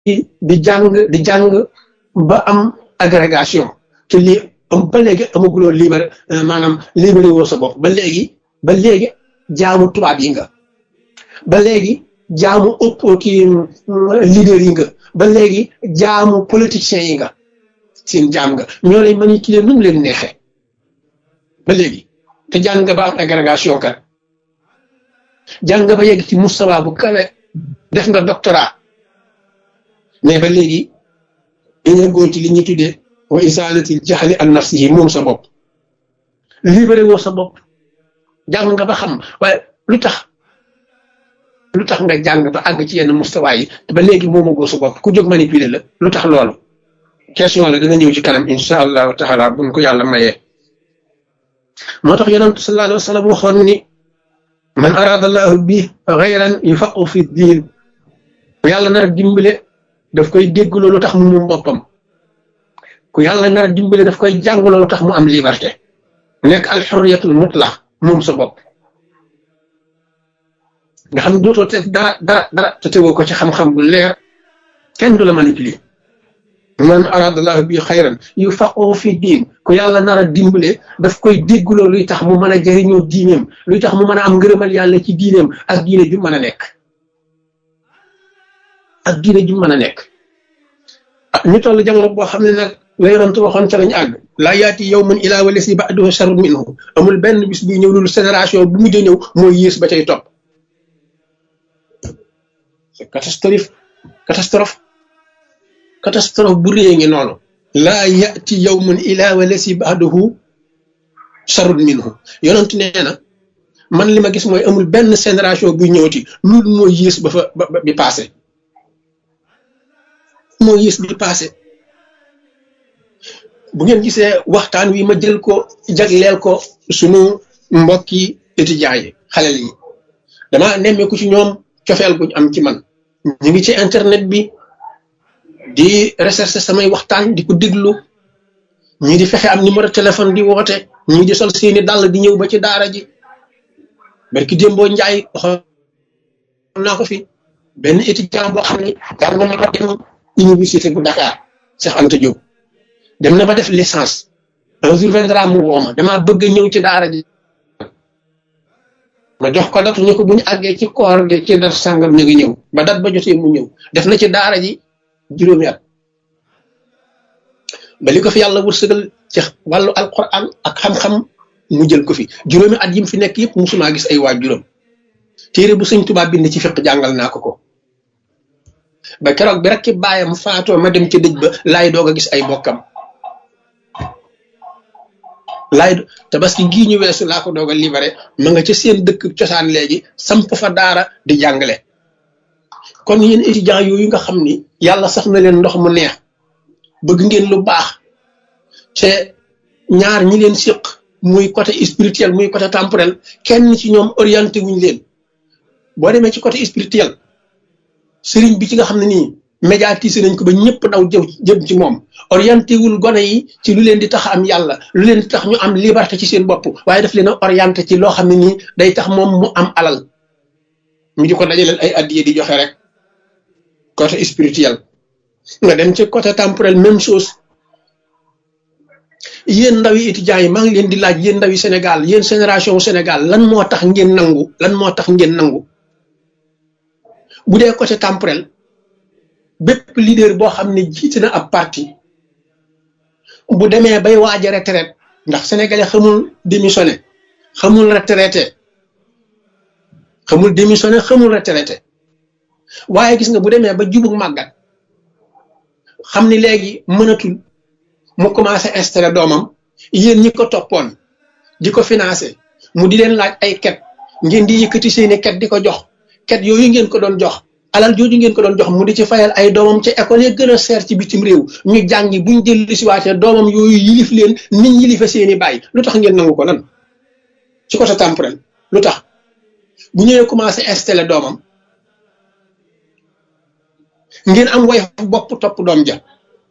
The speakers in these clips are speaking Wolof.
di jàng ba am agrégation te lii ba léegi amaguloo maanaam libéré woo sa bopp ba léegi jaamu tubaab yi nga ba léegi jaamu leader yi nga ba léegi jaamu politiciens yi nga seen jaam nga ñoo lay manipuler nu mu leen neexee ba léegi te jàng nga ba am agrégation kat jàng nga ba yegg ci mustawa bu kawe def nga doctorat mais ba léegi dañoo góor ci li ñuy tuddee wa isalatil jaxli an nafsihi moom sa bopp libéré woo sa bopp jàng nga ba xam waaye lu tax nga jàng ba àgg ci yenn mustawa yi te ba léegi moomagoo sa bopp ku jóg manipuler la lu tax loolu question la dina ñëw ci kanam insha allahu taala buñ ko yàlla mayee moo tax yonent sallallahu alayhi wa sallam waxoon ni man arada allahu bi xayran yufaqu fi diin yàlla nar a dimbale daf koy dégg loolu tax mu moom boppam ku yàlla nar a dimbale daf koy jàng loolu tax mu am liberté nekk alxurriyatul mutlaq moom sa bopp nga xam ne dootoo te dara te tegoo ko ci xam-xam bu leer kenn du la manipuler man aradallahu bi xayran yufaqahu fi diin ku yàlla nar a dimbale daf koy déggloo luy tax mu mën a jëriñoo diineem luy tax mu mën a am ngërëmal yàlla ci diineem ak diine ju mën a nekk ñu toll jamono boo xam ne nag la yonent waxoon ca lañ àgg laa yaati yawmun ilaa wa lasi ba'duhu sharrun minhu amul benn bis buy ñëw loolu génération bu mujj a ñëw mooy yées ba cay topp c'est catastrophe bu réy ngi noonu laa yaati yawmun ilaa wa lasi ba'duhu sharrun minhu yonent nee na man li ma gis mooy amul benn génération buy ñëwati loolu mooy yées bi passé moo yées bi passé bu ngeen gisee waxtaan wi ma jël ko jagleel ko sunu mbokki étudiants yi xale yi dama nemmeeku ci ñoom cofeel guñ am ci man ñu ngi ci internet bi di rechercher samay waxtaan di ko déglu ñii di fexe am numéro téléphone di woote ñii di sol seeni dàll di ñëw ba ci daara ji barki démboo njaay waxoon naa ko fi benn étudiant boo xam ne daan na ma dem université bu Dakar Cheikh Anta Diop dem na ba def licence un jour viendra mu woo ma damaa bëgg ñëw ci daara ji ma jox ko date ñu ko bu ñu àggee ci koor gi ci date sàngam ñu ngi ñëw ba date ba jotee mu ñëw def na ci daara ji juróomi at ba li ko fi yàlla wërsëgal ci wàllu alquran ak xam-xam mu jël ko fi juróomi at yi mu fi nekk yëpp musuma gis ay waa juróom téere bu sëñ Tuubaa bind ci fiq jàngal naa ko ba keroog bi rek ci baayam faatoo ma dem ci dëj ba laay doog a gis ay bokkam tabaski gii ñu weesu laa ko doog a libéré ma nga ca seen dëkk cosaan léegi samp fa daara di jàngale kon yéen étudiants yooyu nga xam ni yàlla sax na leen ndox mu neex bëgg ngeen lu baax te ñaar ñi leen séq muy côté spirituel muy côté temporel kenn ci ñoom orienté wuñ leen boo demee ci côté spirituel sëriñ bi ci nga xam ne nii médiatisé nañ ko ba ñëpp daw jëm ci moom orienté wul gone yi ci lu leen di tax am yàlla lu leen di tax ñu am liberté ci seen bopp waaye daf leen a orienté ci loo xam ne nii day tax moom mu am alal ñu di ko dajaleel ay addiye di joxe rek côté spirituel nga dem ci côté temporel même chose yéen ndaw yi étudiants yi maa ngi leen di laaj yéen ndaw yi Sénégal yéen génération Sénégal lan moo tax ngeen nangu bu dee côté temporel bépp leader boo xam ne jiite na ab parti bu demee bay waaj a retraite ndax sénégalais xamul démissionné xamul retraité xamul retraité waaye gis nga bu demee ba jubug màggat xam ni léegi mënatul mu commencé installé doomam yéen ñi ko toppoon di ko financé mu di leen laaj ay ket ngeen di yëkkati seeni ket di ko jox ket yooyu ngeen ko doon jox alal jooju ngeen ko doon jox mu di ci fayal ay doomam ca école yi gën a seer ci bitim réew ñu jàngi buñ dellu si waatee doomam yooyu yilif leen nit yilife seeni bàyyi lu tax ngeen nangu ko lan ci côté temporel lu tax bu ñëwee commencé installé doomam ngeen am way bopp topp doom ja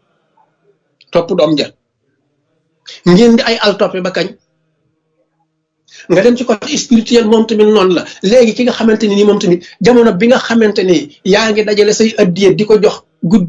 ngeen di ay al toppe ba kañ nga dem ci côté spirituel moom tamit noonu la léegi ki nga xamante ni moom tamit jamono bi nga xamante ni yaa ngi dajale say addiye di ko jox guddi